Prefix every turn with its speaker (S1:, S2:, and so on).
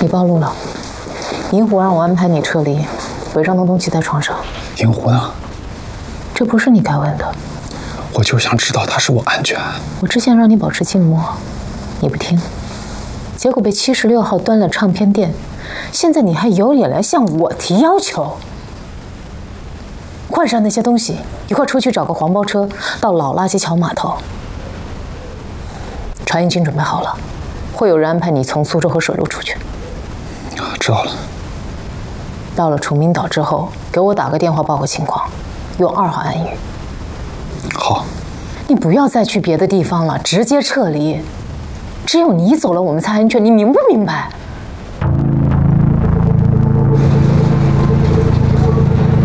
S1: 你暴露了，银狐让我安排你撤离，违章的东西在床上。
S2: 银狐呢？
S1: 这不是你该问的。
S2: 我就想知道他是我安全。
S1: 我之前让你保持静默，你不听，结果被76号端了唱片店，现在你还有脸来向我提要求？换上那些东西，一块出去找个黄包车，到老垃圾桥码头。船已经准备好了，会有人安排你从苏州和水路出去。
S2: 知道了。
S1: 到了崇明岛之后，给我打个电话报个情况，用2号暗语。
S2: 好。
S1: 你不要再去别的地方了，直接撤离。只有你走了，我们才安全，你明不明白？